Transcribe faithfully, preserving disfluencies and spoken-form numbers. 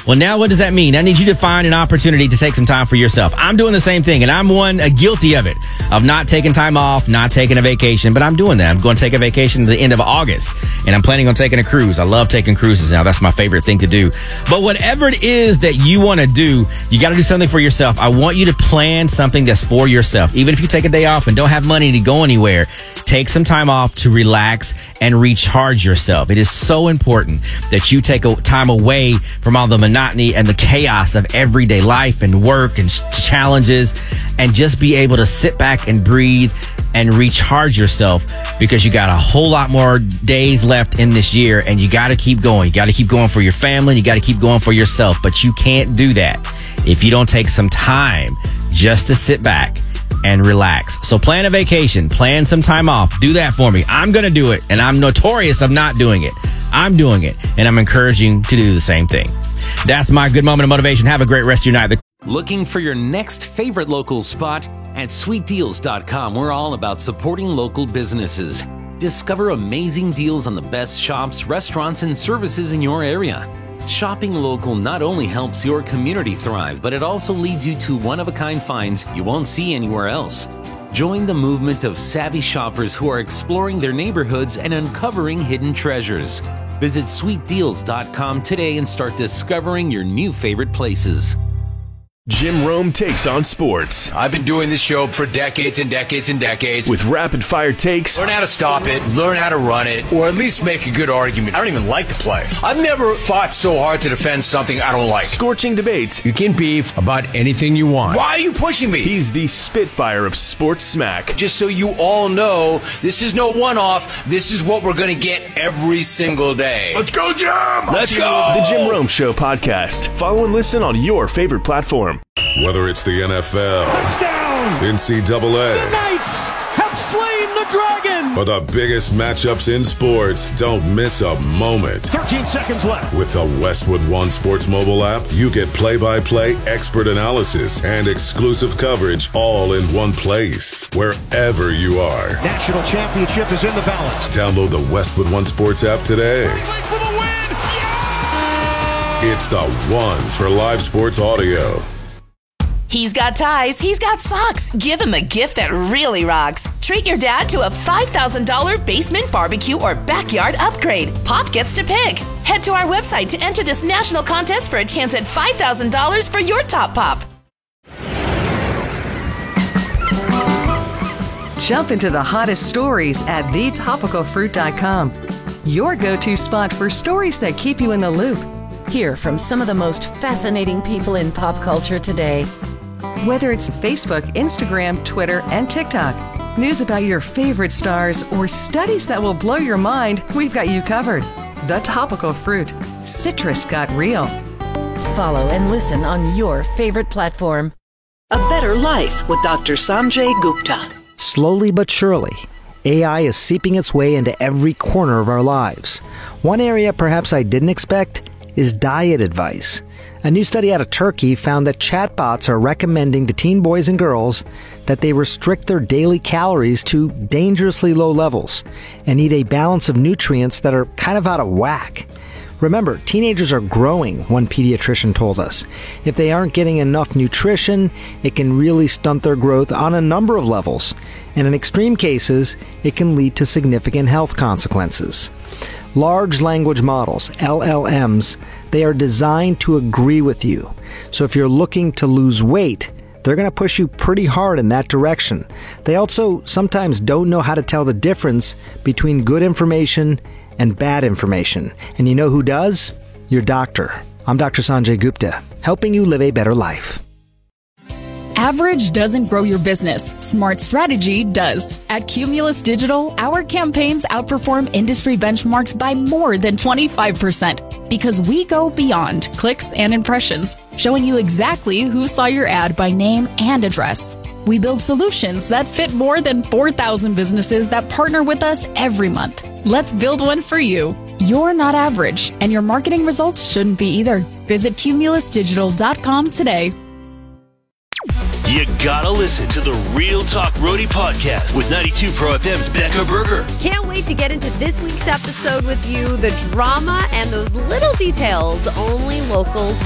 Well, now what does that mean? I need you to find an opportunity to take some time for yourself. I'm doing the same thing, and I'm one uh, guilty of it, of not taking time off, not taking a vacation, but I'm doing that. I'm going to take a vacation at the end of August, and I'm planning on taking a cruise. I love taking cruises now. That's my favorite thing to do. But whatever it is that you want to do, you got to do something for yourself. I want you to plan something that's for yourself. Even if you take a day off and don't have money to go anywhere, take some time off to relax and recharge yourself. It is so important that you take a time away from all the monotony and the chaos of everyday life and work and challenges, and just be able to sit back and breathe and recharge yourself, because you got a whole lot more days left in this year, and you got to keep going. You got to keep going for your family. You got to keep going for yourself, but you can't do that if you don't take some time just to sit back and relax. So plan a vacation, plan some time off. Do that for me. I'm going to do it, and I'm notorious of not doing it. I'm doing it, and I'm encouraging to do the same thing. That's my good moment of motivation. Have a great rest of your night. Looking for your next favorite local spot? At sweet deals dot com, we're all about supporting local businesses. Discover amazing deals on the best shops, restaurants, and services in your area. Shopping local not only helps your community thrive, but it also leads you to one-of-a-kind finds you won't see anywhere else. Join the movement of savvy shoppers who are exploring their neighborhoods and uncovering hidden treasures. Visit sweet deals dot com today and start discovering your new favorite places. Jim Rome takes on sports. I've been doing this show for decades and decades and decades. With rapid-fire takes. Learn how to stop it, learn how to run it, or at least make a good argument. I don't even like to play. I've never fought so hard to defend something I don't like. Scorching debates. You can beef about anything you want. Why are you pushing me? He's the Spitfire of sports smack. Just so you all know, this is no one-off. This is what we're going to get every single day. Let's go, Jim! Let's go! The Jim Rome Show podcast. Follow and listen on your favorite platform. Whether it's the N F L, touchdown, N C double A, the Knights have slain the dragon, or the biggest matchups in sports, don't miss a moment. thirteen seconds left. With the Westwood One Sports mobile app, you get play-by-play expert analysis and exclusive coverage all in one place, wherever you are. National championship is in the balance. Download the Westwood One Sports app today. For the win. Yeah! It's the one for live sports audio. He's got ties, he's got socks. Give him a gift that really rocks. Treat your dad to a five thousand dollars basement barbecue or backyard upgrade. Pop gets to pick. Head to our website to enter this national contest for a chance at five thousand dollars for your top pop. Jump into the hottest stories at the topical fruit dot com. Your go-to spot for stories that keep you in the loop. Hear from some of the most fascinating people in pop culture today. Whether it's Facebook, Instagram, Twitter, and TikTok, news about your favorite stars, or studies that will blow your mind, we've got you covered. The Topical Fruit. Citrus got real. Follow and listen on your favorite platform. A Better Life with Doctor Sanjay Gupta. Slowly but surely, A I is seeping its way into every corner of our lives. One area perhaps I didn't expect is diet advice. A new study out of Turkey found that chatbots are recommending to teen boys and girls that they restrict their daily calories to dangerously low levels and eat a balance of nutrients that are kind of out of whack. Remember, teenagers are growing, one pediatrician told us. If they aren't getting enough nutrition, it can really stunt their growth on a number of levels. And in extreme cases, it can lead to significant health consequences. Large language models, L L Ms, they are designed to agree with you. So if you're looking to lose weight, they're going to push you pretty hard in that direction. They also sometimes don't know how to tell the difference between good information and bad information. And you know who does? Your doctor. I'm Doctor Sanjay Gupta, helping you live a better life. Average doesn't grow your business. Smart strategy does. At Cumulus Digital, our campaigns outperform industry benchmarks by more than twenty-five percent because we go beyond clicks and impressions, showing you exactly who saw your ad by name and address. We build solutions that fit more than four thousand businesses that partner with us every month. Let's build one for you. You're not average, and your marketing results shouldn't be either. Visit cumulus digital dot com today. You gotta listen to the Real Talk Roadie podcast with ninety-two Pro F M's Becca Berger. Can't wait to get into this week's episode with you. The drama and those little details only locals